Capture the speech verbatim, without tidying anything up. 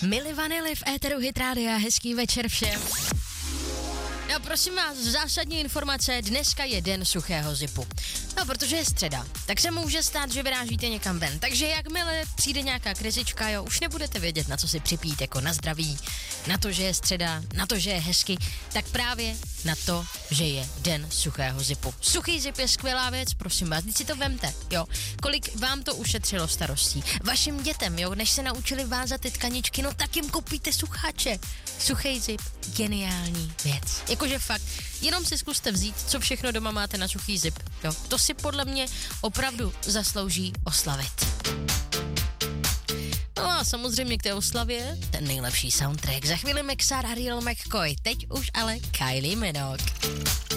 Milli Vanilli v éteru Hit Rádia, hezký večer všem. No prosím vás, zásadní informace, dneska je den suchého zipu. No, protože je středa, tak se může stát, že vyrážíte někam ven. Takže jakmile přijde nějaká krizička, jo, už nebudete vědět, na co si připít, jako na zdraví, na to, že je středa, na to, že je hezky, tak právě na to, že je den suchého zipu. Suchý zip je skvělá věc, prosím vás, teď si to vemte, jo. Kolik vám to ušetřilo starostí. Vašim dětem, jo, než se naučili vázat ty tkaničky, no tak jim koupíte sucháče. Suchý zip, geniální věc. Jakože fakt, jenom si zkuste vzít, co všechno doma máte na suchý zip, jo. To si podle mě opravdu zaslouží oslavit. No a samozřejmě k té oslavě ten nejlepší soundtrack. Za chvíli Maxar a Real McCoy, teď už ale Kylie Minogue.